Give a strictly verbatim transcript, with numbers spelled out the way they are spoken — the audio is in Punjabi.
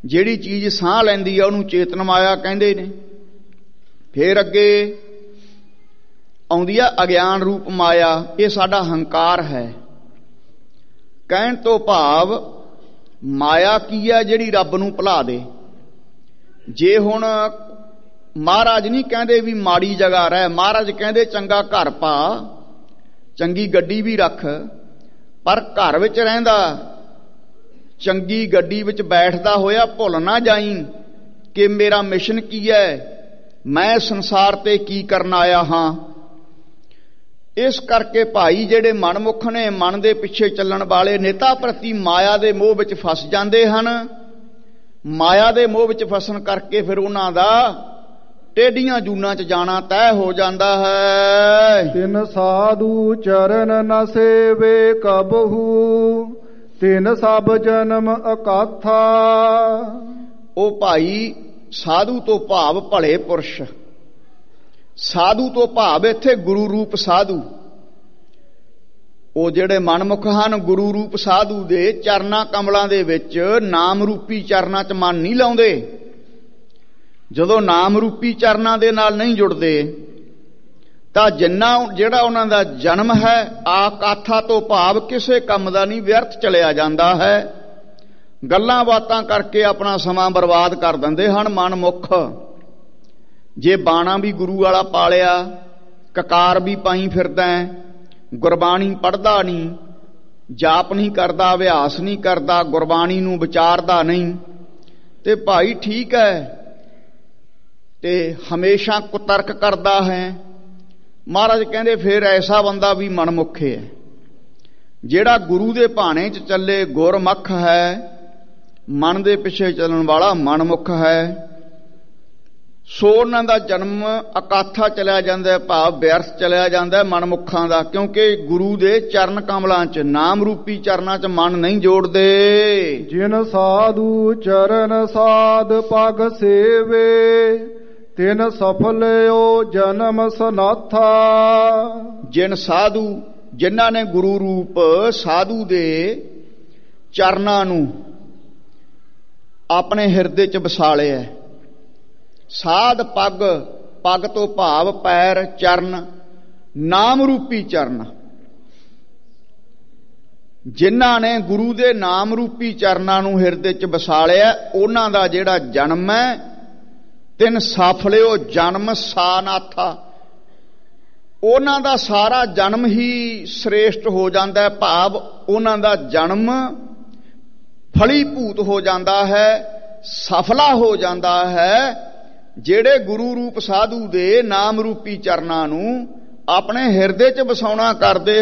ਜਿਹੜੀ ਚੀਜ਼ ਸਾਹ ਲੈਂਦੀ ਆ ਉਹਨੂੰ ਚੇਤਨ ਮਾਇਆ ਕਹਿੰਦੇ ਨੇ। ਫੇਰ ਅੱਗੇ ਆਉਂਦੀ ਆ ਅਗਿਆਨ ਰੂਪ ਮਾਇਆ, ਇਹ ਸਾਡਾ ਹੰਕਾਰ ਹੈ। ਕਹਿਣ ਤੋਂ ਭਾਵ ਮਾਇਆ ਕੀ ਹੈ? ਜਿਹੜੀ ਰੱਬ ਨੂੰ ਭੁਲਾ ਦੇ। ਜੇ ਹੁਣ ਮਹਾਰਾਜ ਨਹੀਂ ਕਹਿੰਦੇ ਵੀ ਮਾੜੀ ਜਗ੍ਹਾ ਰਹਿ, ਮਹਾਰਾਜ ਕਹਿੰਦੇ ਚੰਗਾ ਘਰ ਪਾ, ਚੰਗੀ ਗੱਡੀ ਵੀ ਰੱਖ, ਪਰ ਘਰ ਵਿੱਚ ਰਹਿੰਦਾ ਚੰਗੀ ਗੱਡੀ ਵਿੱਚ ਬੈਠਦਾ ਹੋਇਆ ਭੁੱਲ ਨਾ ਜਾਈਂ ਕਿ ਮੇਰਾ ਮਿਸ਼ਨ ਕੀ ਹੈ, ਮੈਂ ਸੰਸਾਰ ਤੇ ਕੀ ਕਰਨ ਆਇਆ ਹਾਂ। ਇਸ ਕਰਕੇ ਭਾਈ ਜਿਹੜੇ ਮਨਮੁਖ ਨੇ, ਮਨ ਦੇ ਪਿੱਛੇ ਚੱਲਣ ਵਾਲੇ, ਨੇਤਾ ਪ੍ਰਤੀ ਮਾਇਆ ਦੇ ਮੋਹ ਵਿੱਚ ਫਸ ਜਾਂਦੇ ਹਨ। ਮਾਇਆ ਦੇ ਮੋਹ ਵਿੱਚ ਫਸਣ ਕਰਕੇ ਫਿਰ ਉਹਨਾਂ ਦਾ ਟੇਢੀਆਂ ਜੂਨਾਂ 'ਚ ਜਾਣਾ ਤੈਅ ਹੋ ਜਾਂਦਾ ਹੈ। ਤਿਨ ਸਾਧੂ ਚਰਨ ਨ ਸੇਵੇ ਕਬਹੂ, ਤਿਨ ਸਭ ਜਨਮ ਅਕਾਥਾ। ਉਹ ਭਾਈ ਸਾਧੂ ਤੋਂ ਭਾਵ ਭਲੇ ਪੁਰਸ਼, ਸਾਧੂ ਤੋਂ ਭਾਵ ਇੱਥੇ ਗੁਰੂ ਰੂਪ ਸਾਧੂ। ਉਹ ਜਿਹੜੇ ਮਨਮੁਖ ਹਨ, ਗੁਰੂ ਰੂਪ ਸਾਧੂ ਦੇ ਚਰਨਾਂ ਕਮਲਾਂ ਦੇ ਵਿੱਚ ਨਾਮ ਰੂਪੀ ਚਰਨਾਂ 'ਚ ਮਨ ਨਹੀਂ ਲਾਉਂਦੇ। ਜਦੋਂ ਨਾਮ ਰੂਪੀ ਚਰਨਾਂ ਦੇ ਨਾਲ ਨਹੀਂ ਜੁੜਦੇ ਤਾਂ ਜਿੰਨਾ ਜਿਹੜਾ ਉਹਨਾਂ ਦਾ ਜਨਮ ਹੈ ਆਕਾਥਾ ਤੋਂ ਭਾਵ ਕਿਸੇ ਕੰਮ ਦਾ ਨਹੀਂ, ਵਿਅਰਥ ਚਲਿਆ ਜਾਂਦਾ ਹੈ। ਗੱਲਾਂ ਬਾਤਾਂ ਕਰਕੇ ਆਪਣਾ ਸਮਾਂ ਬਰਬਾਦ ਕਰ ਦਿੰਦੇ ਹਨ ਮਨਮੁਖ। ਜੇ ਬਾਣਾ ਵੀ ਗੁਰੂ ਵਾਲਾ ਪਾਲਿਆ, ਕਕਾਰ ਵੀ ਪਾਈ ਫਿਰਦਾ, ਗੁਰਬਾਣੀ ਪੜ੍ਹਦਾ ਨਹੀਂ, ਜਾਪ ਨਹੀਂ ਕਰਦਾ, ਅਭਿਆਸ ਨਹੀਂ ਕਰਦਾ, ਗੁਰਬਾਣੀ ਨੂੰ ਵਿਚਾਰਦਾ ਨਹੀਂ, ਤੇ ਭਾਈ ਠੀਕ ਹੈ, ਤੇ ਹਮੇਸ਼ਾ ਕੁਤਰਕ ਕਰਦਾ ਹੈ। ਮਹਾਰਾਜ ਕਹਿੰਦੇ ਫਿਰ ਐਸਾ ਬੰਦਾ ਵੀ ਮਨਮੁਖ ਹੈ। ਜਿਹੜਾ ਗੁਰੂ ਦੇ ਭਾਣੇ 'ਚ ਚੱਲੇ ਗੁਰਮੁਖ ਹੈ, ਮਨ ਦੇ ਪਿੱਛੇ ਚੱਲਣ ਵਾਲਾ ਮਨਮੁਖ ਹੈ। ਸੋ ਉਹਨਾਂ ਦਾ ਜਨਮ ਅਕਾਥਾ ਚਲਿਆ ਜਾਂਦਾ, ਭਾਵ ਵਿਅਰਥ ਚਲਿਆ ਜਾਂਦਾ ਮਨਮੁਖਾਂ ਦਾ, ਕਿਉਂਕਿ ਗੁਰੂ ਦੇ ਚਰਨ ਕਮਲਾਂ 'ਚ, ਨਾਮ ਰੂਪੀ ਚਰਨਾਂ 'ਚ ਮਨ ਨਹੀਂ ਜੋੜਦੇ। ਜਿਨ ਸਾਧੂ ਚਰਨ ਸਾਧ ਪਗ ਸੇਵੇ, ਤਿਨ ਸਫਲਿਓ ਜਨਮ ਸਨਾਥਾ। ਜਿਨ ਸਾਧੂ, ਜਿਨ੍ਹਾਂ ਨੇ ਗੁਰੂ ਰੂਪ ਸਾਧੂ ਦੇ ਚਰਨਾਂ ਨੂੰ ਆਪਣੇ ਹਿਰਦੇ 'ਚ ਵਸਾ ਲਿਆ। ਸਾਧ ਪੱਗ, ਪੱਗ ਤੋਂ ਭਾਵ ਪੈਰ, ਚਰਨ, ਨਾਮ ਰੂਪੀ ਚਰਨ। ਜਿਨ੍ਹਾਂ ਨੇ ਗੁਰੂ ਦੇ ਨਾਮ ਰੂਪੀ ਚਰਨਾਂ ਨੂੰ ਹਿਰਦੇ 'ਚ ਵਸਾ ਲਿਆ, ਉਹਨਾਂ ਦਾ ਜਿਹੜਾ ਜਨਮ ਹੈ, ਤਿੰਨ ਸਾਫਲਿਓ ਜਨਮ ਸਾਨਾਥਾ, ਉਹਨਾਂ ਦਾ ਸਾਰਾ ਜਨਮ ਹੀ ਸ੍ਰੇਸ਼ਟ ਹੋ ਜਾਂਦਾ, ਭਾਵ ਉਹਨਾਂ ਦਾ ਜਨਮ ਫਲੀਭੂਤ ਹੋ ਜਾਂਦਾ ਹੈ, ਸਫਲਾ ਹੋ ਜਾਂਦਾ ਹੈ। ਜਿਹੜੇ ਗੁਰੂ ਰੂਪ ਸਾਧੂ ਦੇ ਨਾਮ ਰੂਪੀ ਚਰਨਾਂ ਨੂੰ ਆਪਣੇ ਹਿਰਦੇ 'ਚ ਵਸਾਉਣਾ ਕਰਦੇ